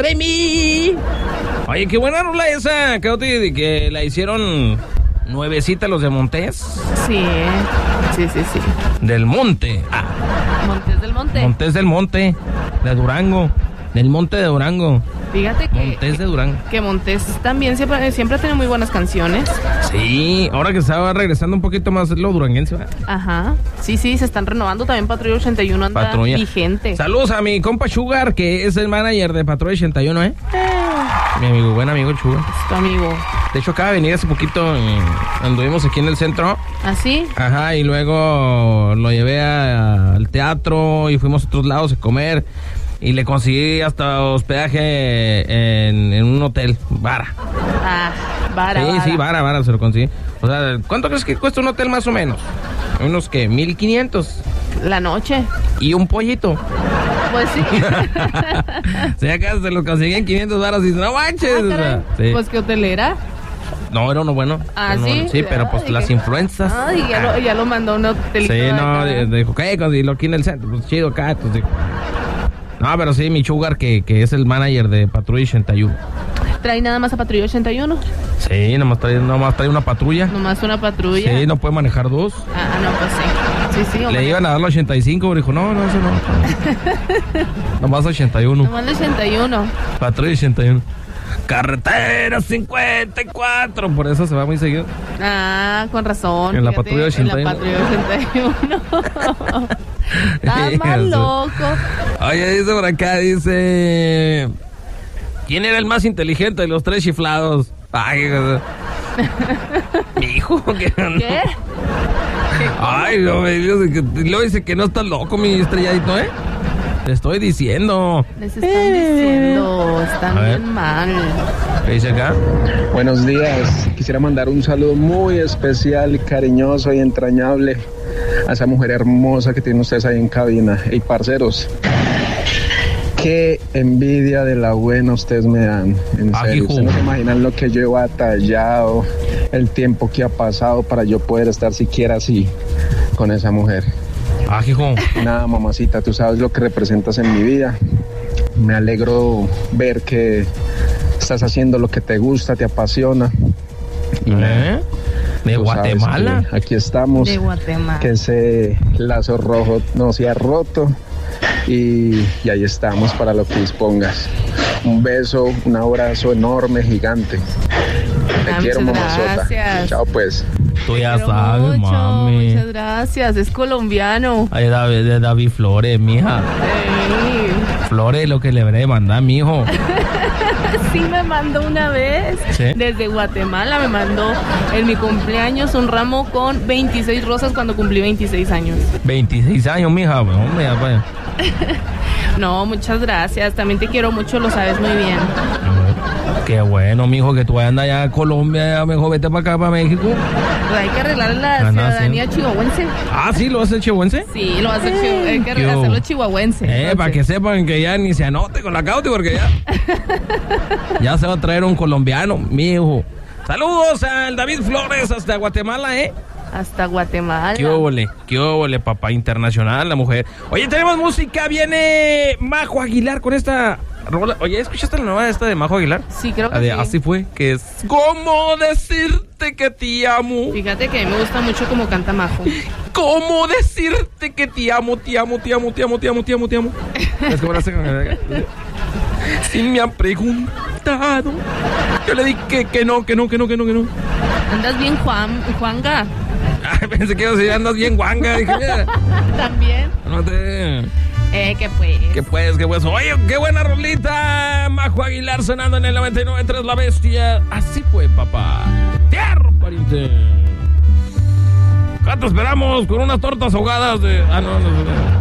Remy. Oye, qué buena rola esa, que la hicieron nuevecita los de Montes. Sí. Del Monte. Montes del Monte. Montes del Monte, de Durango. Del Monte de Durango. Fíjate que Montes de Durango. Que Montes también siempre ha tenido muy buenas canciones. Sí, ahora que estaba regresando un poquito más lo duranguense, ¿verdad? Ajá. Sí, se están renovando. También Patrulla 81 anda vigente. Saludos a mi compa Sugar, que es el manager de Patrulla 81, ¿eh? Mi amigo, buen amigo Sugar. Es tu amigo. De hecho, acaba de venir hace poquito, anduvimos aquí en el centro. ¿Ah, sí? Ajá, y luego lo llevé al teatro y fuimos a otros lados a comer. Y le conseguí hasta hospedaje en un hotel, vara. Vara. Sí, vara, se lo conseguí. O sea, ¿cuánto crees que cuesta un hotel más o menos? Unos, ¿qué? 1,500. La noche. Y un pollito. Pues sí. Sí, acá se lo conseguí en 500 varas y no manches. O sea, sí. Pues, ¿qué hotel era? No, era uno bueno. ¿Ah, sí? Sí, sí, pero pues las influencias. Ay, ya lo mandó a un hotelito. Sí, no, dijo, ¿qué? Y lo aquí en el centro, pues chido acá, entonces. No, pero sí, mi Sugar, que es el manager de Patrulla 81. ¿Trae nada más a Patrulla 81? Sí, nomás trae una patrulla. Nomás una patrulla. Sí, no puede manejar dos. No, pues sí. Le iban a dar los 85, pero dijo, no, eso no. Nomás 81. Nomás 81. Patrulla 81. Carretera 54, por eso se va muy seguido. Con razón. En la Patrulla 81. En la Patrulla 81. Estás más loco. Oye, dice por acá, ¿quién era el más inteligente de los tres chiflados? Ay, mi hijo. ¿Qué? Ay, no, luego dice que no está loco, mi estrelladito, ¿eh? Te estoy diciendo. Les están diciendo, están bien mal. ¿Qué dice acá? Buenos días. Quisiera mandar un saludo muy especial, cariñoso y entrañable a esa mujer hermosa que tienen ustedes ahí en cabina. Y parceros, qué envidia de la buena ustedes me dan. En serio, ustedes no se imaginan lo que yo he batallado, el tiempo que ha pasado para yo poder estar siquiera así con esa mujer. Hijo. Nada, mamacita, tú sabes lo que representas en mi vida. Me alegro ver que estás haciendo lo que te gusta, te apasiona. ¿De Guatemala? Aquí estamos. De Guatemala. Que ese lazo rojo no se ha roto. Y ahí estamos para lo que dispongas. Un beso, un abrazo enorme, gigante. Te quiero, mamazota. Gracias. Chao, pues. Tú ya sabes, mami. Muchas gracias, es colombiano. Ay, David Flores, mija. Sí. Flores, lo que le debería mandar, mijo. Sí, me mandó una vez. ¿Sí? Desde Guatemala me mandó en mi cumpleaños un ramo con 26 rosas cuando cumplí 26 años. 26 años, mija. Hombre, ya pues. No, muchas gracias. También te quiero mucho, lo sabes muy bien. Qué bueno, mijo, que tú andas allá a Colombia, ya mejor vete para acá, para México. Pues hay que arreglar la ciudadanía chihuahuense. ¿Sí? ¿Lo hace chihuahuense? Sí, lo hace hay que hacerlo chihuahuense. Para que sepan que ya ni se anote con la cauti, porque ya se va a traer un colombiano, mijo. Saludos al David Flores hasta Guatemala, Hasta Guatemala. Qué óvole, papá internacional, la mujer. Oye, tenemos música, viene Majo Aguilar con esta rola. Oye, ¿escuchaste la nueva esta de Majo Aguilar? Sí, creo que sí. Así fue, que es ¿cómo decirte que te amo? Fíjate que me gusta mucho cómo canta Majo. ¿Cómo decirte que te amo? Es como si me han preguntado, yo le dije que no. Andas bien, Juanga. Pensé que iba a decir, andas bien guanga. Dije, también. No te... ¿Qué pues? ¿Qué pues? Oye, qué buena rolita. Majo Aguilar sonando en el 99.3 La Bestia. Así fue, papá. Tierra, pariente. ¿Cuánto esperamos con unas tortas ahogadas de... no.